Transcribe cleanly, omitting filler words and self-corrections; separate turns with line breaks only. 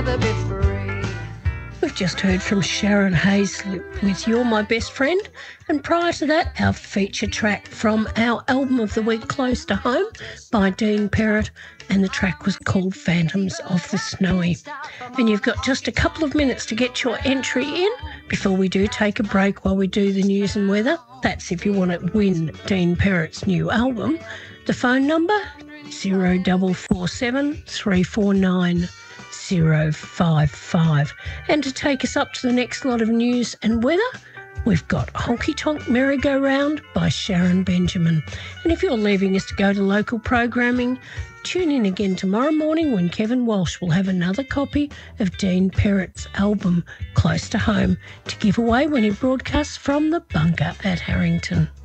never be free.
We've just heard from Sharon Hayslip with You're My Best Friend, and prior to that, our feature track from our album of the week, Close to Home, by Dean Perrott, and the track was called Phantoms of the Snowy. And you've got just a couple of minutes to get your entry in before we do take a break while we do the news and weather. That's if you want to win Dean Perrott's new album. The phone number, 0447 349 055. And to take us up to the next lot of news and weather, we've got Honky Tonk Merry-Go-Round by Sharon Benjamin. And if you're leaving us to go to local programming, tune in again tomorrow morning when Kevin Walsh will have another copy of Dean Perrott's album Close to Home to give away when he broadcasts from the bunker at Harrington.